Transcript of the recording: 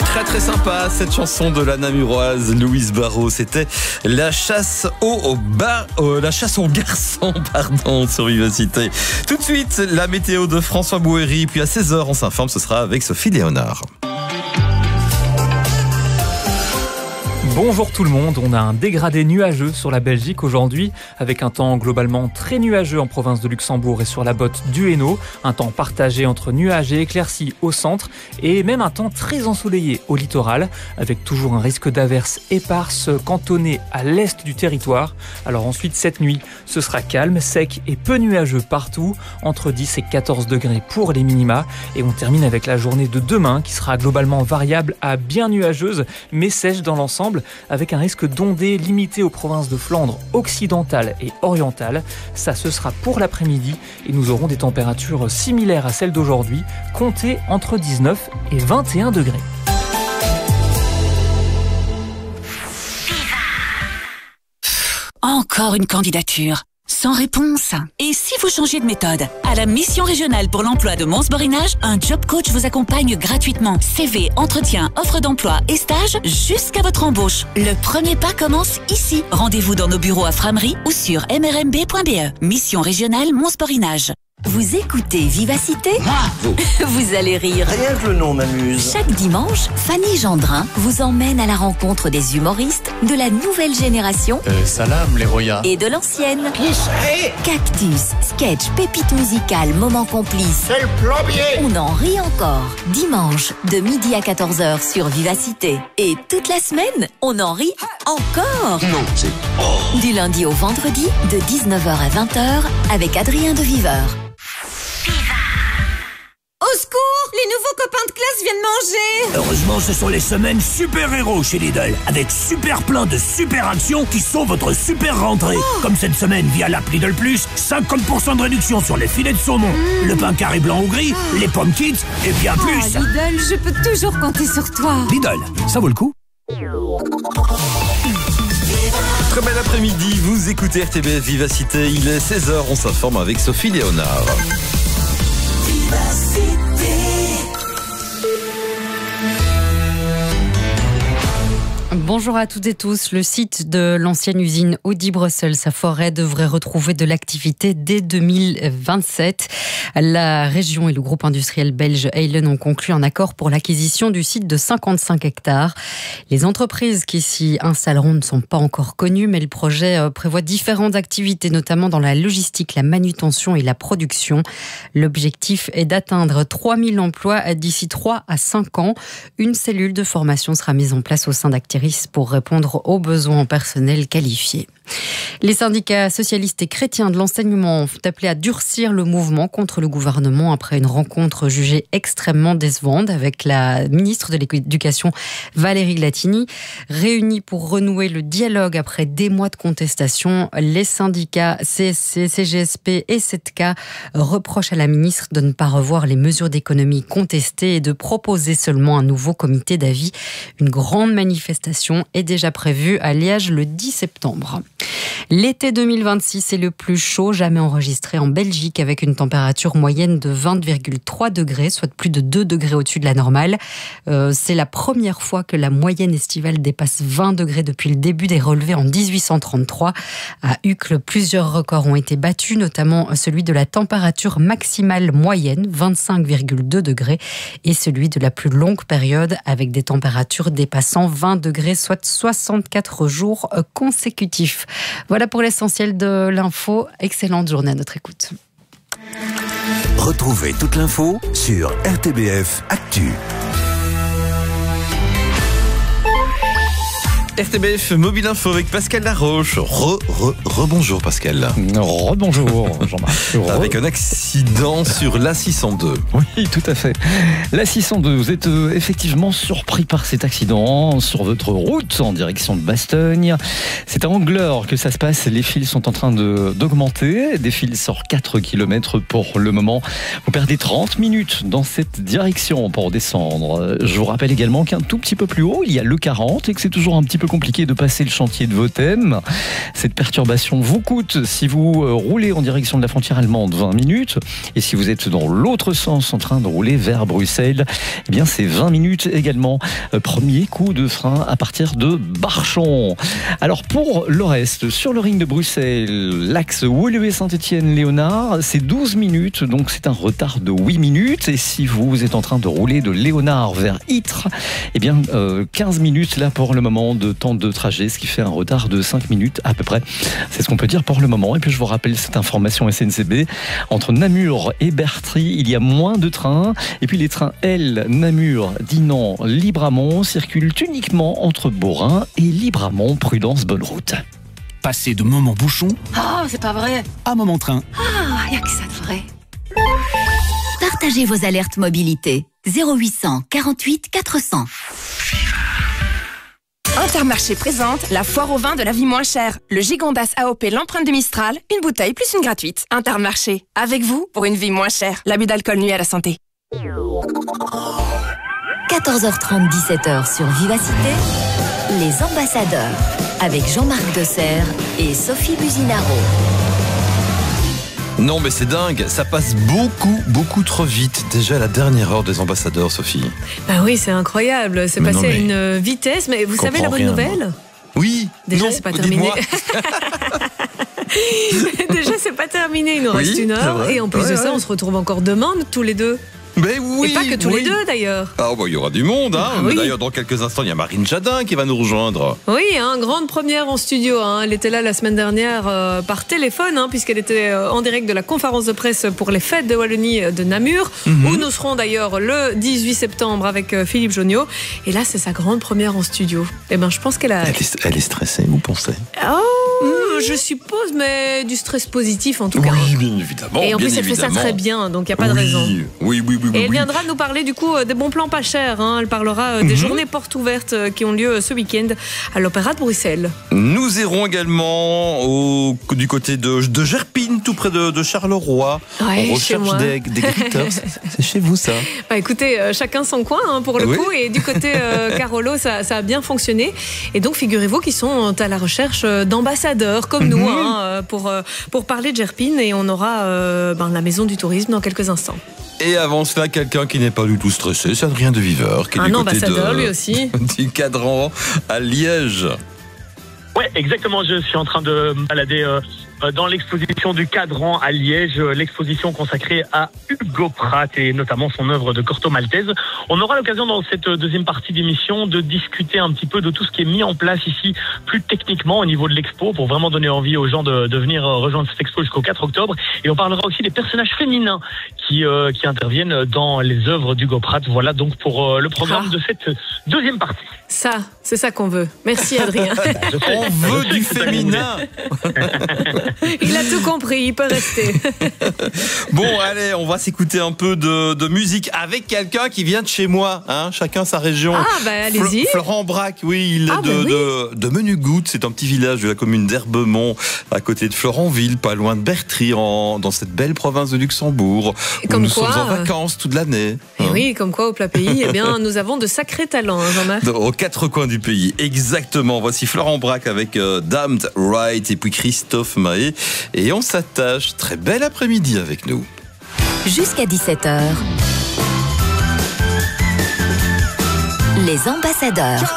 Très très sympa cette chanson de la Namuroise Louise Barrault. C'était la chasse aux garçons sur Vivacité. Tout de suite la météo de François Bouhéry, puis à 16h on s'informe, ce sera avec Sophie Léonard. Bonjour tout le monde, on a un dégradé nuageux sur la Belgique aujourd'hui, avec un temps globalement très nuageux en province de Luxembourg et sur la botte du Hainaut, un temps partagé entre nuages et éclaircies au centre, et même un temps très ensoleillé au littoral, avec toujours un risque d'averses éparses cantonnées à l'est du territoire. Alors ensuite cette nuit, ce sera calme, sec et peu nuageux partout, entre 10 et 14 degrés pour les minima, et on termine avec la journée de demain qui sera globalement variable à bien nuageuse, mais sèche dans l'ensemble, avec un risque d'ondées limité aux provinces de Flandre occidentale et orientale. Ça, ce sera pour l'après-midi et nous aurons des températures similaires à celles d'aujourd'hui, comptées entre 19 et 21 degrés. Encore une candidature sans réponse. Et si vous changez de méthode? À la mission régionale pour l'emploi de Mons-Borinage, un job coach vous accompagne gratuitement. CV, entretien, offre d'emploi et stage jusqu'à votre embauche. Le premier pas commence ici. Rendez-vous dans nos bureaux à Framery ou sur mrmb.be. Mission régionale Mons-Borinage. Vous écoutez Vivacité? Bravo. Vous allez rire. Rien que le nom m'amuse. Chaque dimanche, Fanny Gendrin vous emmène à la rencontre des humoristes de la nouvelle génération Salam les Roya. et de l'ancienne. Qui c'est? Cactus, sketch, pépite musicale, moment complice. C'est le plombier. On en rit encore. Dimanche, de midi à 14h sur Vivacité. Et toute la semaine, on en rit encore. Non, c'est... Oh. Du lundi au vendredi, de 19h à 20h, avec Adrien de Viveur. Au secours! Les nouveaux copains de classe viennent manger! Heureusement, ce sont les semaines super-héros chez Lidl, avec super plein de super actions qui sont votre super rentrée. Comme cette semaine via l'app Lidl Plus, 50% de réduction sur les filets de saumon, le pain carré blanc ou gris, les pommes kids et bien plus. Lidl, je peux toujours compter sur toi! Lidl, ça vaut le coup. Très bel après-midi, vous écoutez RTBF Vivacité, il est 16h, on s'informe avec Sophie Léonard. Bonjour à toutes et tous. Le site de l'ancienne usine Audi Brussels à Forêt devrait retrouver de l'activité dès 2027. La région et le groupe industriel belge Heylen ont conclu un accord pour l'acquisition du site de 55 hectares. Les entreprises qui s'y installeront ne sont pas encore connues, mais le projet prévoit différentes activités, notamment dans la logistique, la manutention et la production. L'objectif est d'atteindre 3000 emplois d'ici 3 à 5 ans. Une cellule de formation sera mise en place au sein d'Actiris pour répondre aux besoins en personnel qualifié. Les syndicats socialistes et chrétiens de l'enseignement ont appelé à durcir le mouvement contre le gouvernement après une rencontre jugée extrêmement décevante avec la ministre de l'Éducation Valérie Glatini. Réunis pour renouer le dialogue après des mois de contestation, les syndicats CSC, CGSP et 7K reprochent à la ministre de ne pas revoir les mesures d'économie contestées et de proposer seulement un nouveau comité d'avis. Une grande manifestation est déjà prévue à Liège le 10 septembre. L'été 2026 est le plus chaud jamais enregistré en Belgique avec une température moyenne de 20,3 degrés, soit plus de 2 degrés au-dessus de la normale. C'est la première fois que la moyenne estivale dépasse 20 degrés depuis le début des relevés en 1833. À Uccle, plusieurs records ont été battus, notamment celui de la température maximale moyenne, 25,2 degrés, et celui de la plus longue période avec des températures dépassant 20 degrés, soit 64 jours consécutifs. Voilà pour l'essentiel de l'info. Excellente journée à notre écoute. Retrouvez toute l'info sur RTBF Actu. RTBF Mobile Info avec Pascal Laroche. Rebonjour Pascal. Rebonjour Jean-Marc. Avec un accident sur l'A602. Oui, tout à fait. L'A602, vous êtes effectivement surpris par cet accident sur votre route en direction de Bastogne. C'est à Angleur que ça se passe. Les fils sont en train d'augmenter. Des fils sur 4 km pour le moment. Vous perdez 30 minutes dans cette direction pour descendre. Je vous rappelle également qu'un tout petit peu plus haut, il y a le 40 et que c'est toujours un petit peu compliqué de passer le chantier de Vothem. Cette perturbation vous coûte, si vous roulez en direction de la frontière allemande, 20 minutes. Et si vous êtes dans l'autre sens, en train de rouler vers Bruxelles, eh bien c'est 20 minutes également. Premier coup de frein à partir de Barchon. Alors pour le reste, sur le ring de Bruxelles, l'axe Woluwe-Saint-Étienne-Léonard, c'est 12 minutes, donc c'est un retard de 8 minutes. Et si vous êtes en train de rouler de Léonard vers Ytre, eh bien 15 minutes là pour le moment de temps de trajet, ce qui fait un retard de 5 minutes à peu près. C'est ce qu'on peut dire pour le moment. Et puis je vous rappelle cette information SNCB, entre Namur et Bertry, il y a moins de trains. Et puis les trains L, Namur, Dinan, Libramont circulent uniquement entre Beaurain et Libramont. Prudence, bonne route. Passez de moment bouchon Oh, c'est pas vrai. à moment train. Ah, y a que ça de vrai. Partagez vos alertes mobilité. 0800 48 400. Intermarché présente la foire au vin de la vie moins chère. Le Gigondas AOP, l'empreinte du Mistral, une bouteille plus une gratuite. Intermarché, avec vous pour une vie moins chère. L'abus d'alcool nuit à la santé. 14h30, 17h sur Vivacité. Les ambassadeurs avec Jean-Marc Dosser et Sophie Businaro. Non mais c'est dingue, ça passe beaucoup trop vite. Déjà la dernière heure des ambassadeurs, Sophie. Bah oui, c'est incroyable, c'est passé à une vitesse, mais vous savez la bonne nouvelle ? Oui. Déjà, non, c'est pas terminé. Déjà, c'est pas terminé, il nous reste une heure. Et en plus de ça, on se retrouve encore demain, tous les deux. Mais oui, et pas que tous les deux d'ailleurs. Ah bah il y aura du monde, hein. Oui. D'ailleurs dans quelques instants il y a Marine Jadin qui va nous rejoindre. Oui, grande première en studio. Elle était là la semaine dernière par téléphone, puisqu'elle était en direct de la conférence de presse pour les fêtes de Wallonie de Namur, où nous serons d'ailleurs le 18 septembre avec Philippe Jonniot. Et là, c'est sa grande première en studio. Et ben, je pense qu'elle a. Elle est stressée, vous pensez ? Je suppose, mais du stress positif en tout cas. Oui, bien évidemment. Et en plus, elle fait ça très bien, donc il n'y a pas de raison. Oui. Et elle viendra nous parler du coup des bons plans pas chers. Elle parlera des journées portes ouvertes qui ont lieu ce week-end à l'Opéra de Bruxelles. Nous irons également du côté de Gerpine, tout près de Charleroi. Ouais, on recherche des gritters. C'est chez vous ça ? Bah écoutez, chacun son coin pour le coup. Et du côté Carolo, ça a bien fonctionné. Et donc figurez-vous qu'ils sont à la recherche d'ambassadeurs comme nous pour parler de Gerpine. Et on aura la maison du tourisme dans quelques instants. Et avant cela, quelqu'un qui n'est pas du tout stressé, c'est Adrien de Viveur, qui est du côté ambassadeur lui aussi. du Cadran à Liège. Ouais, exactement. Je suis en train de me balader dans l'exposition du Cadran à Liège, l'exposition consacrée à Hugo Pratt et notamment son œuvre de Corto Maltese. On aura l'occasion dans cette deuxième partie d'émission de discuter un petit peu de tout ce qui est mis en place ici, plus techniquement au niveau de l'expo, pour vraiment donner envie aux gens de venir rejoindre cette expo jusqu'au 4 octobre. Et on parlera aussi des personnages féminins qui interviennent dans les œuvres d'Hugo Pratt. Voilà donc pour le programme de cette deuxième partie. Ça, c'est ça qu'on veut. Merci Adrien. On veut du féminin. Il a tout compris, il peut rester. Bon, allez, on va s'écouter un peu de musique avec quelqu'un qui vient de chez moi, chacun sa région. Ah, bah allez-y. Florent Braque, oui, il est de Menugoutte, c'est un petit village de la commune d'Herbemont, à côté de Florentville, pas loin de Bertry, dans cette belle province de Luxembourg, où nous sommes en vacances toute l'année. Oui, comme quoi au plat pays, nous avons de sacrés talents, Jean-Marc. Aux quatre coins du pays, exactement. Voici Florent Braque avec Damned Right et puis Christophe Mahé. Et on s'attache. Très bel après-midi avec nous. Jusqu'à 17h. Les ambassadeurs.